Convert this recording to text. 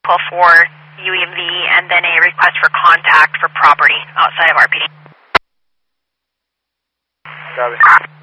call for UEV and then a request for contact for property outside of RPD. Got it.